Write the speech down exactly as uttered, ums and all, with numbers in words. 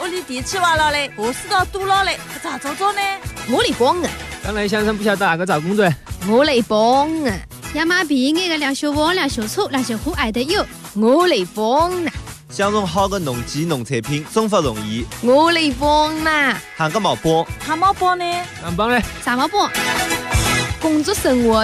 屋里地气挖了嘞，下水道堵了嘞，咋做做呢？ 我来帮啊！ 刚才先生不晓得哪个找工作， 我来帮啊！ 亚麻毕业的两小王、两小醋、两小户爱得有， 我来帮啊！ 想用好的农机农产品，生活容易， 我来帮嘛！ 喊个毛帮， 喊毛帮呢？ 干帮嘞？ 啥毛帮？ 工作生活